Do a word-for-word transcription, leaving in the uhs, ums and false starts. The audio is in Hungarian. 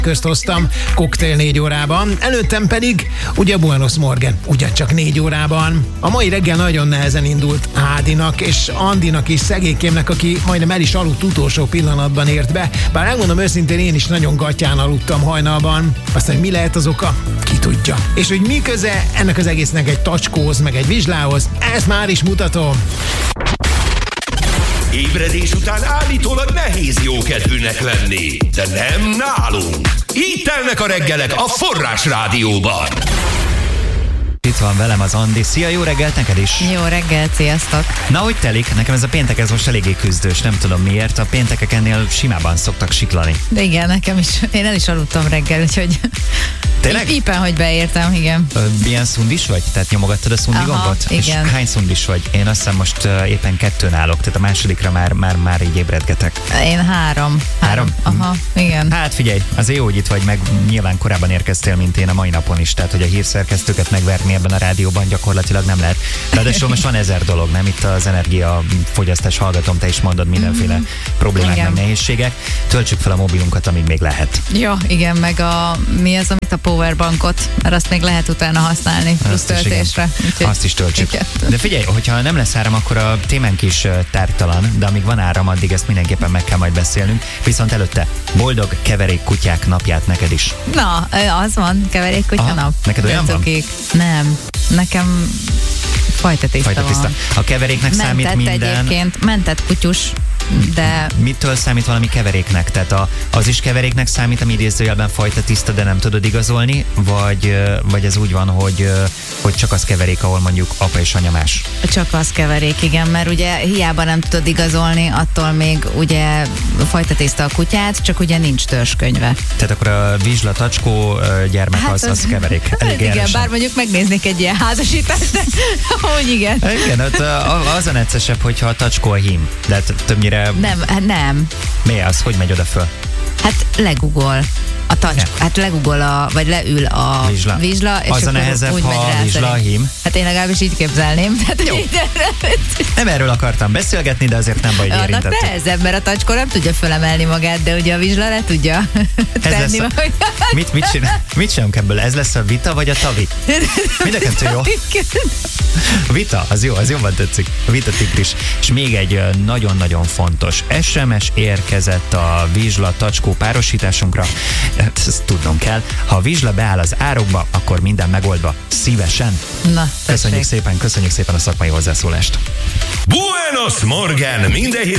közt hoztam koktél négy órában, előttem pedig ugye Buenos Morgan, ugyancsak négy órában. A mai reggel nagyon nehezen indult Ádinak és Andinak is, szegénykémnek, aki majdnem el is aludt utolsó pillanatban ért be. Bár megmondom őszintén, én is nagyon gatyán aludtam hajnalban. Aztán, hogy mi lehet az oka, ki tudja. És hogy mi köze ennek az egésznek egy tacskóhoz, meg egy vizslához, ezt már is mutatom. Ébredés után állítólag nehéz jókedvűnek lenni, de nem nálunk. Így telnek a reggelek a Forrás Rádióban. Itt van velem az Andi. Szia, jó reggelt neked is! Jó reggelt, sziasztok! Na, hogy telik? Nekem ez a péntek ez most eléggé küzdős, nem tudom miért. A péntekek ennél simában szoktak siklani. De igen, nekem is. Én el is aludtam reggel, úgyhogy... Tényleg? Éppen, hogy beértem, igen. Ö, milyen szundis vagy? Tehát nyomogattad a szundi Aha, gombot? igen. És hány szundis vagy? Én azt hiszem most uh, éppen kettőn állok, tehát a másodikra már, már, már így ébredgetek. Én három. Három? Aha, igen. Hát figyelj, azért jó, hogy itt vagy, meg nyilván korábban érkeztél, mint én a mai napon is, tehát hogy a hírszerkesztőket megverni ebben a rádióban gyakorlatilag nem lehet. Ráadásul most van ezer dolog, nem? Itt az energiafogyasztás hallgatom, te is mondod mindenféle mm-hmm. problémák, igen. meg nehézségek. Töltsük fel a mobilunkat, amíg még lehet. Ja, igen, meg a, mi az, amit a powerbankot, mert azt még lehet utána használni plusz töltésre. Úgyhogy, azt is töltsük. Igen. De figyelj, hogyha nem lesz áram, akkor a témánk is tártalan, de amíg van áram, addig ezt mindenképpen meg kell majd beszélnünk. Viszont előtte boldog keverékkutyák napját neked is. Na, az van, keverékkutya Aha, nap. neked olyan van? Nem, nekem fajta tészta Fajta tészta. van. A keveréknek mentett számít minden... egyébként, mentett kutyus, de... Mitől számít valami keveréknek? Tehát a, az is keveréknek számít, ami idézőjelben fajta tiszta, de nem tudod igazolni, vagy, vagy ez úgy van, hogy, hogy csak az keverék, ahol mondjuk apa és anya más? Csak az keverék, igen, mert ugye hiába nem tudod igazolni, attól még ugye fajta tészta a kutyát, csak ugye nincs törzskönyve. Tehát akkor a vizsla, tacskó gyermek hát az, az, az keverék. Elég igen, erősen. Bár mondjuk megnéznék egy ilyen házasítást, de hogy igen. Igen, az a neccesebb, hogyha a tacskó a hím, de hát többnyire... Nem, hát nem. Mi az? Hogy megy oda föl? Hát legugol. A tacs, hát legugol, a, vagy leül a vizsla. vizsla és az a akkor nehezebb, úgy ha megy a rá vizsla a hím. Hát én legalábbis így képzelném. Tehát jó. Nem erről akartam beszélgetni, de azért nem baj, hogy érintettük. Annak nehezebb, mert a tacskó nem tudja fölemelni magát, de ugye a vizsla le tudja tenni. A... mit, mit, csinál? Mit csinálunk ebből? Ez lesz a vita, vagy a tavi? Mindenkettő jó. Vita, az jó, az jobban tetszik. Vita tigris. És még egy nagyon-nagyon fontos es em es érkezett a vizsla tacskó párosításunkra. Ezt tudnom kell. Ha a vizsla beáll az árokba, akkor minden megoldva. Szívesen. Na, köszönjük szépen, köszönjük szépen a szakmai hozzászólást. Buenos Morgan! Minden